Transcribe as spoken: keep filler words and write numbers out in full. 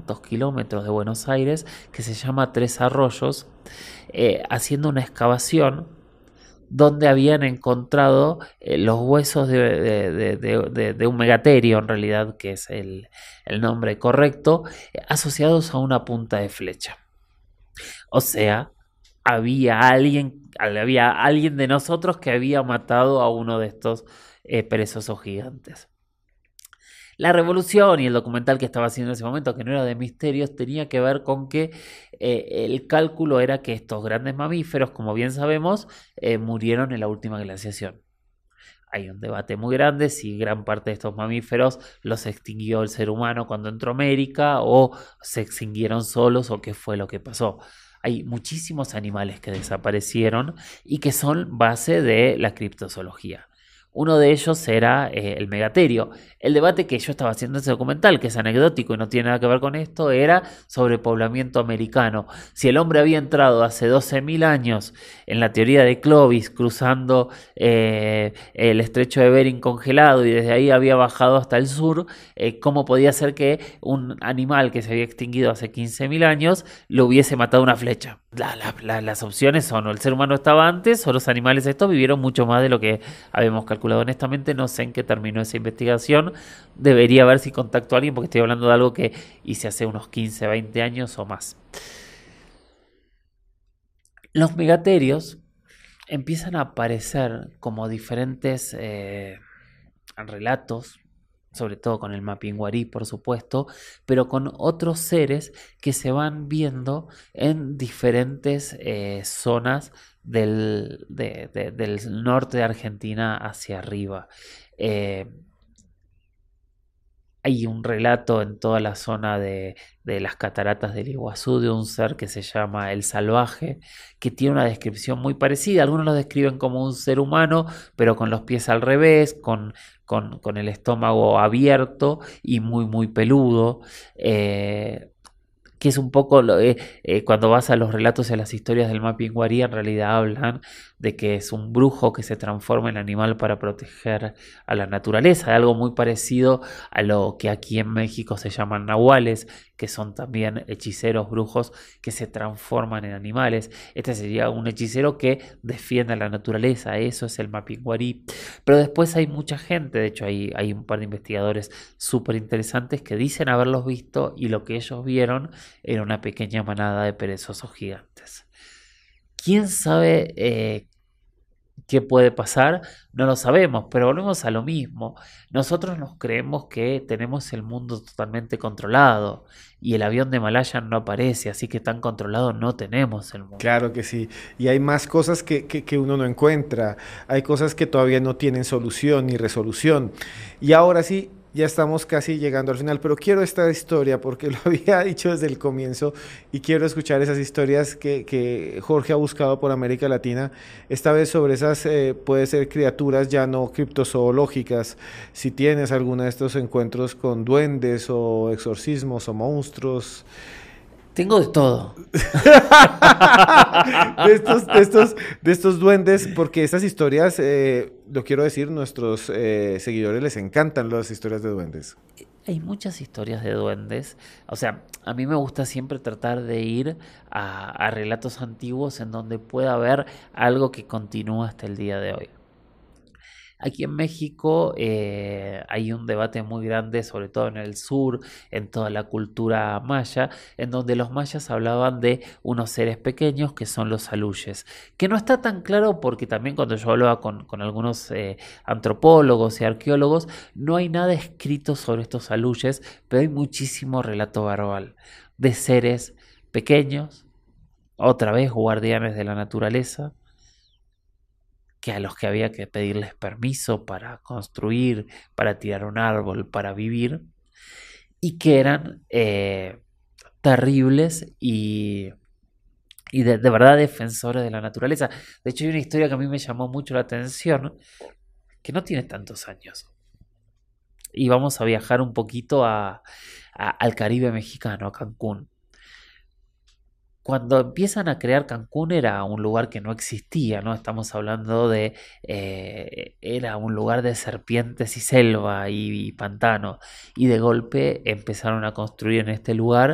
quinientos kilómetros de Buenos Aires, que se llama Tres Arroyos, eh, haciendo una excavación donde habían encontrado eh, los huesos de, de, de, de, de, de un megaterio, en realidad, que es el, el nombre correcto, eh, asociados a una punta de flecha. O sea, había alguien, había alguien de nosotros que había matado a uno de estos eh, perezosos gigantes. La revolución y el documental que estaba haciendo en ese momento, que no era de misterios, tenía que ver con que eh, el cálculo era que estos grandes mamíferos, como bien sabemos, eh, murieron en la última glaciación. Hay un debate muy grande si gran parte de estos mamíferos los extinguió el ser humano cuando entró a América, o se extinguieron solos, o qué fue lo que pasó. Hay muchísimos animales que desaparecieron y que son base de la criptozoología. Uno de ellos era eh, el megaterio. El debate que yo estaba haciendo en ese documental, que es anecdótico y no tiene nada que ver con esto, era sobre poblamiento americano. Si el hombre había entrado hace doce mil años en la teoría de Clovis, cruzando eh, el estrecho de Bering congelado, y desde ahí había bajado hasta el sur, eh, ¿cómo podía ser que un animal que se había extinguido hace quince mil años lo hubiese matado una flecha? La, la, la, las opciones son: o el ser humano estaba antes, o los animales estos vivieron mucho más de lo que habíamos calculado. Honestamente no sé en qué terminó esa investigación. Debería ver si contacto a alguien, porque estoy hablando de algo que hice hace unos quince, veinte años o más. Los megaterios empiezan a aparecer como diferentes eh, relatos, sobre todo con el Mapinguari, por supuesto, pero con otros seres que se van viendo en diferentes eh, zonas del, de, de, del norte de Argentina hacia arriba. Eh, hay un relato en toda la zona de, de las cataratas del Iguazú de un ser que se llama el Salvaje, que tiene una descripción muy parecida. Algunos lo describen como un ser humano, pero con los pies al revés, con, con, con el estómago abierto y muy, muy peludo. Eh, que es un poco, lo, eh, eh, cuando vas a los relatos y a las historias del Mapinguari, en realidad hablan de que es un brujo que se transforma en animal para proteger a la naturaleza, algo muy parecido a lo que aquí en México se llaman nahuales, que son también hechiceros, brujos que se transforman en animales. Este sería un hechicero que defiende a la naturaleza, eso es el Mapinguari. Pero después hay mucha gente, de hecho hay, hay un par de investigadores súper interesantes que dicen haberlos visto, y lo que ellos vieron era una pequeña manada de perezosos gigantes. ¿Quién sabe eh, qué puede pasar? No lo sabemos, pero volvemos a lo mismo. Nosotros nos creemos que tenemos el mundo totalmente controlado, y el avión de Malayan no aparece, así que tan controlado no tenemos el mundo. Claro que sí. Y hay más cosas que, que, que uno no encuentra. Hay cosas que todavía no tienen solución ni resolución. Y ahora sí, ya estamos casi llegando al final, pero quiero esta historia porque lo había dicho desde el comienzo y quiero escuchar esas historias que, que Jorge ha buscado por América Latina, esta vez sobre esas, eh, puede ser criaturas ya no criptozoológicas. Si tienes alguna de estos encuentros con duendes o exorcismos o monstruos. Tengo de todo. de, estos, de, estos, de estos duendes, porque estas historias, eh, lo quiero decir, nuestros eh, seguidores les encantan las historias de duendes. Hay muchas historias de duendes. O sea, a mí me gusta siempre tratar de ir a, a relatos antiguos en donde pueda haber algo que continúa hasta el día de hoy. Aquí en México eh, hay un debate muy grande, sobre todo en el sur, en toda la cultura maya, en donde los mayas hablaban de unos seres pequeños que son los aluyes, que no está tan claro, porque también cuando yo hablaba con, con algunos eh, antropólogos y arqueólogos, no hay nada escrito sobre estos aluyes, pero hay muchísimo relato verbal de seres pequeños, otra vez guardianes de la naturaleza, que a los que había que pedirles permiso para construir, para tirar un árbol, para vivir, y que eran eh, terribles y, y de, de verdad defensores de la naturaleza. De hecho, hay una historia que a mí me llamó mucho la atención, que no tiene tantos años. Y vamos a viajar un poquito a, a, al Caribe mexicano, a Cancún. Cuando empiezan a crear Cancún era un lugar que no existía, ¿no? Estamos hablando de... Eh, era un lugar de serpientes y selva y, y pantano. Y de golpe empezaron a construir en este lugar